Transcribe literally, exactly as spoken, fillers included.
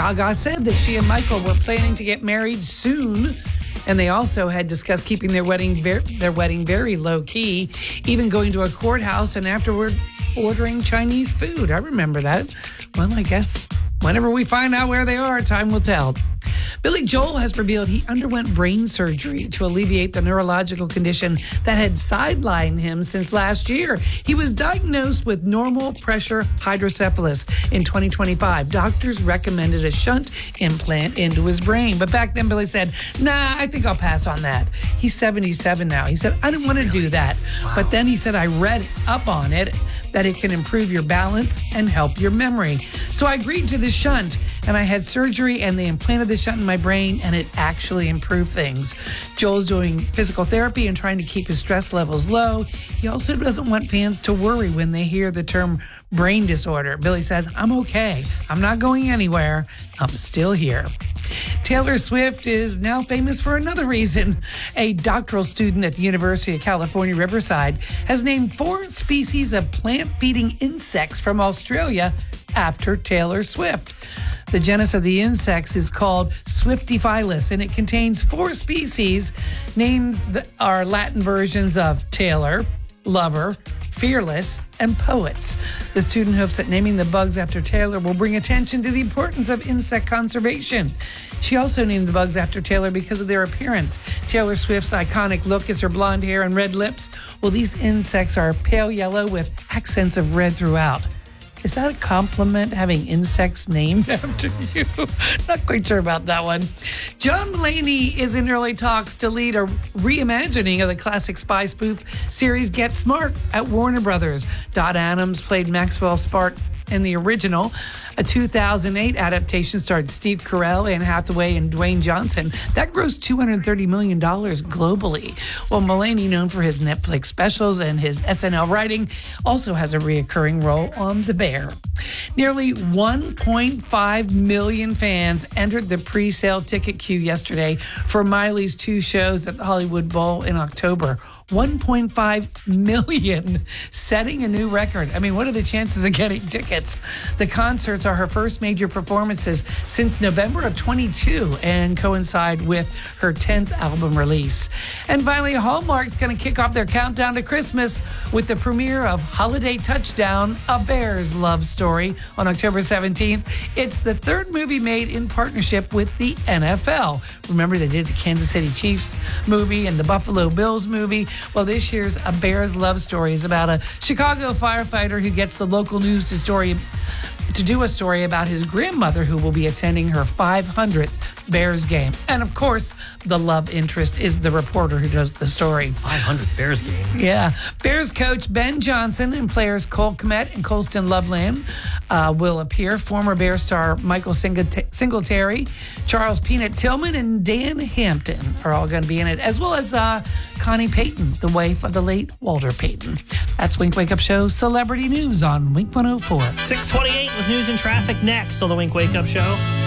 Gaga said that she and Michael were planning to get married soon. And they also had discussed keeping their wedding ver- their wedding very low key, even going to a courthouse and afterward ordering Chinese food. I remember that. Well, I guess whenever we find out where they are, time will tell. Billy Joel has revealed he underwent brain surgery to alleviate the neurological condition that had sidelined him since last year. He was diagnosed with normal pressure hydrocephalus in twenty twenty-five. Doctors recommended a shunt implant into his brain. But back then, Billy said, nah, I think I'll pass on that. He's seventy-seven now. He said, I didn't want to do that. Wow. But then he said, I read up on it that it can improve your balance and help your memory. So I agreed to the shunt, and I had surgery, and they implanted the shunt in my brain, and it actually improved things. Joel's doing physical therapy and trying to keep his stress levels low. He also doesn't want fans to worry when they hear the term brain disorder. Billy says, I'm okay. I'm not going anywhere. I'm still here. Taylor Swift is now famous for another reason. A doctoral student at the University of California, Riverside, has named four species of plant-feeding insects from Australia after Taylor Swift. The genus of the insects is called Swiftifilus, and it contains four species. Names that are Latin versions of Taylor, Lover, Fearless, and Poets. The student hopes that naming the bugs after Taylor will bring attention to the importance of insect conservation. She also named the bugs after Taylor because of their appearance. Taylor Swift's iconic look is her blonde hair and red lips. Well, these insects are pale yellow with accents of red throughout. Is that a compliment, having insects named after you? Not quite sure about that one. John Mulaney is in early talks to lead a reimagining of the classic spy spoof series Get Smart at Warner Brothers. Dot Adams played Maxwell Smart in the original. A two thousand eight adaptation starred Steve Carell, Anne Hathaway, and Dwayne Johnson. That grossed two hundred thirty million dollars globally. Well, Mulaney, known for his Netflix specials and his S N L writing, also has a reoccurring role on The Bear. Nearly one point five million fans entered the pre-sale ticket queue yesterday for Miley's two shows at the Hollywood Bowl in October. one point five million, setting a new record. I mean, what are the chances of getting tickets? The concerts are her first major performances since November of twenty-two and coincide with her tenth album release. And finally, Hallmark's going to kick off their countdown to Christmas with the premiere of Holiday Touchdown, A Bear's Love Story, on October seventeenth. It's the third movie made in partnership with the N F L. Remember, they did the Kansas City Chiefs movie and the Buffalo Bills movie. Well, this year's A Bear's Love Story is about a Chicago firefighter who gets the local news to story to do a story about his grandmother who will be attending her five hundredth Bears game. And of course, the love interest is the reporter who does the story. five hundredth Bears game. Yeah. Bears coach Ben Johnson and players Cole Kmet and Colston Loveland uh, will appear. Former Bear star Michael Singletary, Charles Peanut Tillman, and Dan Hampton are all going to be in it, as well as uh, Connie Payton, the wife of the late Walter Payton. That's Wink Wake Up Show Celebrity News on Wink one oh four. six twenty-eight with news and traffic next on the Wink Wake Up Show.